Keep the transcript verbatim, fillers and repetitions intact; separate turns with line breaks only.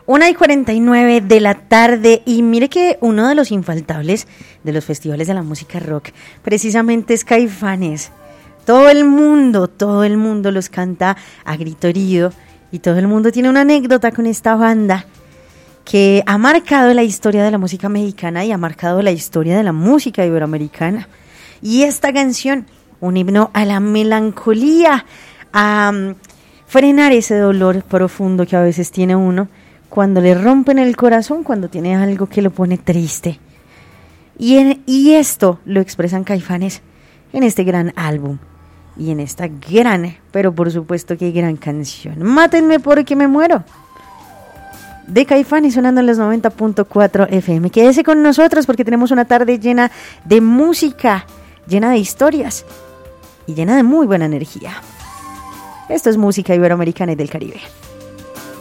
una y cuarenta y nueve de la tarde, y mire que uno de los infaltables de los festivales de la música rock precisamente es Caifanes. Todo el mundo, todo el mundo los canta a grito herido, y todo el mundo tiene una anécdota con esta banda que ha marcado la historia de la música mexicana y ha marcado la historia de la música iberoamericana. Y esta canción, un himno a la melancolía, a um, frenar ese dolor profundo que a veces tiene uno cuando le rompen el corazón, cuando tiene algo que lo pone triste. Y, en, y esto lo expresan Caifanes en este gran álbum y en esta gran, pero por supuesto que gran canción, Mátenme porque me muero, de Caifanes, sonando en los noventa punto cuatro F M. Quédese con nosotros porque tenemos una tarde llena de música, llena de historias y llena de muy buena energía. Esto es música iberoamericana y del Caribe.